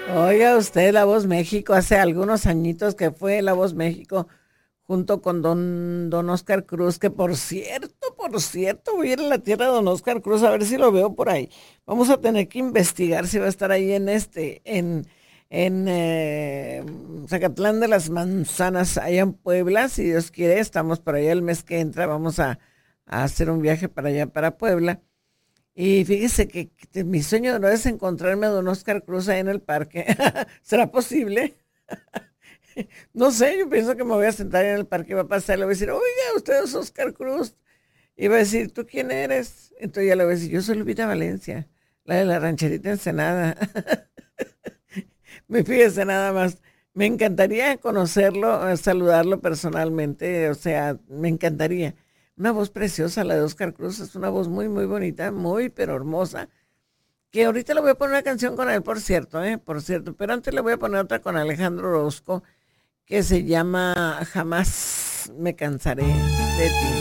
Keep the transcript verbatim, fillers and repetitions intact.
Oiga usted, La Voz México, hace algunos añitos que fue La Voz México junto con don, don Oscar Cruz, que por cierto, por cierto, voy a ir a la tierra de don Oscar Cruz a ver si lo veo por ahí. Vamos a tener que investigar si va a estar ahí en este, en, en eh, Zacatlán de las Manzanas, allá en Puebla, si Dios quiere, estamos por allá el mes que entra, vamos a, a hacer un viaje para allá, para Puebla. Y fíjese que, que mi sueño no es encontrarme a don Oscar Cruz ahí en el parque. ¿Será posible? No sé, yo pienso que me voy a sentar en el parque y va a pasar y le voy a decir, oiga, usted es Oscar Cruz. Y va a decir, ¿tú quién eres? Entonces ya le voy a decir, yo soy Lupita Valencia, la de la rancherita Ensenada. Me fíjese nada más. Me encantaría conocerlo, eh, saludarlo personalmente, o sea, me encantaría. Una voz preciosa, la de Oscar Cruz, es una voz muy, muy bonita, muy, pero hermosa. Que ahorita le voy a poner una canción con él, por cierto, ¿eh? Por cierto, pero antes le voy a poner otra con Alejandro Orozco, que se llama Jamás me cansaré de ti.